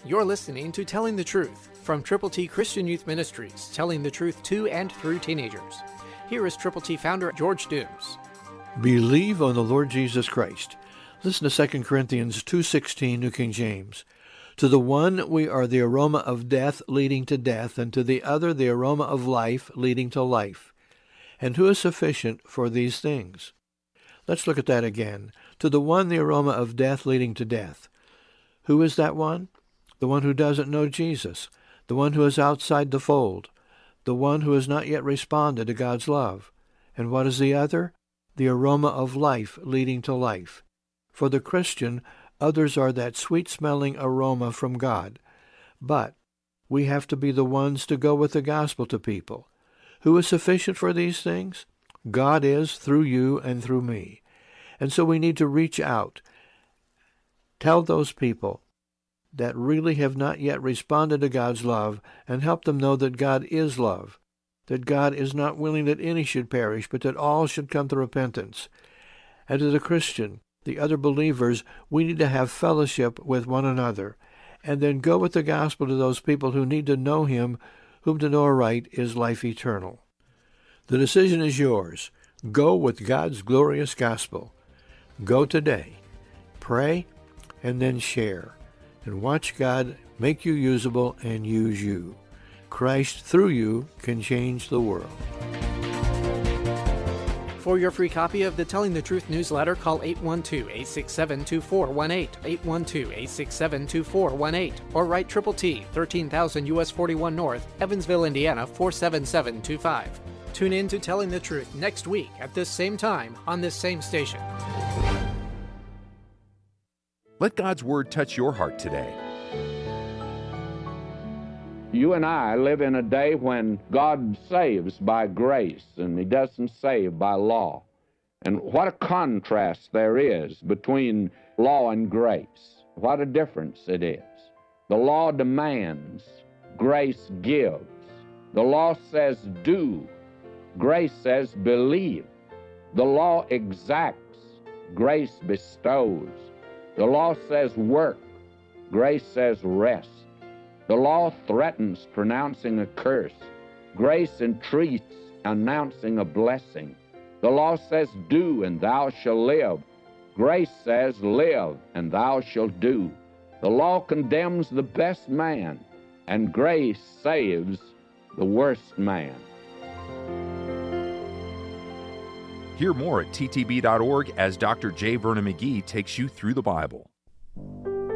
You're listening to Telling the Truth from Triple T Christian Youth Ministries, telling the truth to and through teenagers. Here is Triple T founder George Dooms. Believe on the Lord Jesus Christ. Listen to 2 Corinthians 2:16, New King James. To the one we are the aroma of death leading to death, and to the other the aroma of life leading to life. And who is sufficient for these things? Let's look at that again. To the one the aroma of death leading to death. Who is that one? The one who doesn't know Jesus, the one who is outside the fold, the one who has not yet responded to God's love. And what is the other? The aroma of life leading to life. For the Christian, others are that sweet-smelling aroma from God. But we have to be the ones to go with the gospel to people. Who is sufficient for these things? God is, through you and through me. And so we need to reach out. Tell those people that really have not yet responded to God's love, and help them know that God is love, that God is not willing that any should perish, but that all should come to repentance. And to the Christian, the other believers, we need to have fellowship with one another, and then go with the gospel to those people who need to know Him, whom to know aright is life eternal. The decision is yours. Go with God's glorious gospel. Go today. Pray, and then share. And watch God make you usable and use you. Christ, through you, can change the world. For your free copy of the Telling the Truth newsletter, call 812-867-2418, 812-867-2418, or write Triple T, 13,000 U.S. 41 North, Evansville, Indiana, 47725. Tune in to Telling the Truth next week at this same time on this same station. Let God's Word touch your heart today. You and I live in a day when God saves by grace, and He doesn't save by law. And what a contrast there is between law and grace. What a difference it is. The law demands, grace gives. The law says do, grace says believe. The law exacts, grace bestows. The law says work, grace says rest. The law threatens, pronouncing a curse. Grace entreats, announcing a blessing. The law says do, and thou shalt live. Grace says live, and thou shalt do. The law condemns the best man, and grace saves the worst man. Hear more at ttb.org as Dr. J. Vernon McGee takes you through the Bible.